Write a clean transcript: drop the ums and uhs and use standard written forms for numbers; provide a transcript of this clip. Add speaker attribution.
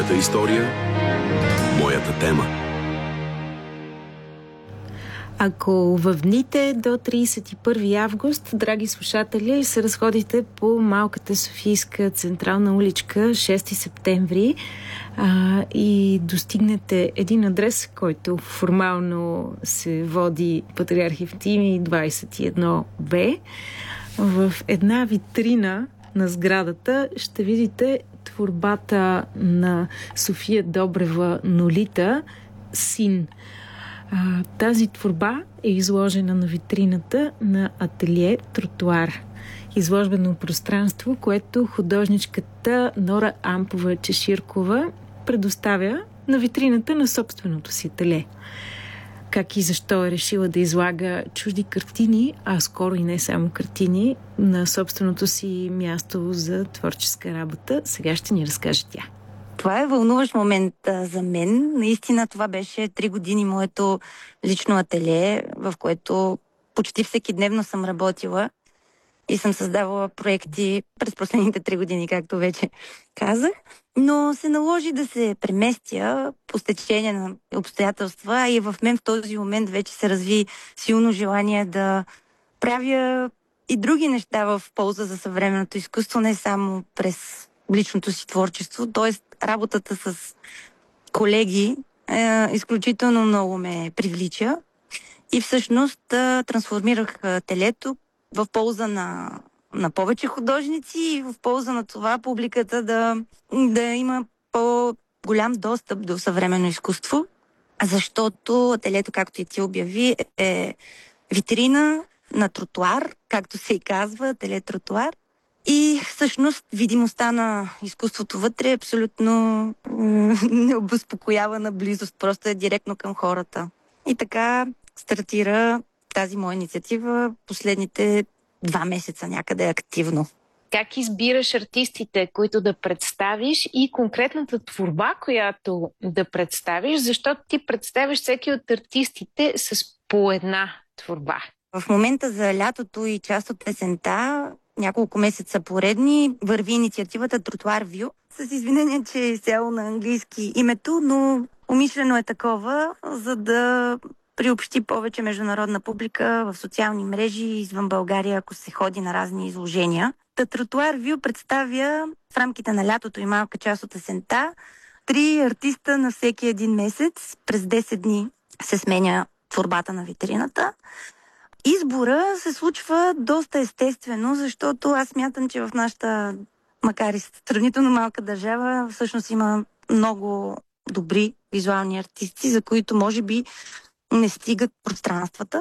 Speaker 1: Моята история, моята тема.
Speaker 2: Ако в дните до 31 август, драги слушатели, се разходите по малката софийска централна уличка 6 септември и достигнете един адрес, който формално се води Патриарх Евтимий 21Б, в една витрина на сградата ще видите творбата на София Добрева Нолита "Син". Тази творба е изложена на витрината на ателие "Тротоар", изложбено пространство, което художничката Нора Ампова Чеширкова предоставя на витрината на собственото си ателие. Как и защо е решила да излага чужди картини, а скоро и не само картини, на собственото си място за творческа работа, сега ще ни разкаже тя.
Speaker 3: Това е вълнуващ момент за мен. Наистина това беше 3 години моето лично ателие, в което почти всекидневно съм работила и съм създавала проекти през последните 3 години, както вече казах. Но се наложи да се преместя по стечение на обстоятелства и в мен в този момент вече се разви силно желание да правя и други неща в полза за съвременното изкуство, не само през личното си творчество. Тоест, работата с колеги изключително много ме привлича и всъщност трансформирах ателието в полза на повече художници и в полза на това публиката да има по-голям достъп до съвременно изкуство, защото ателието, както и ти обяви, е витрина на тротуар, както се и казва, ателие "Тротоар". И всъщност видимостта на изкуството вътре е абсолютно необезпокоявана близост, просто е директно към хората. И така стартира тази моя инициатива последните 2 месеца някъде активно.
Speaker 2: Как избираш артистите, които да представиш, и конкретната творба, която да представиш, защото ти представиш всеки от артистите с по една творба?
Speaker 3: В момента за лятото и част от есента, няколко месеца поредни, върви инициативата "Тротоар View", с извинение, че е изцяло на английски името, но умишлено е такова, за да приобщи повече международна публика в социални мрежи извън България, ако се ходи на разни изложения. "Тротоар View" представя в рамките на лятото и малка част от есента 3 артиста на всеки един месец. През 10 дни се сменя творбата на витрината. Избора се случва доста естествено, защото аз смятам, че в нашата, макар и сравнително малка държава, всъщност има много добри визуални артисти, за които може би не стигат пространствата.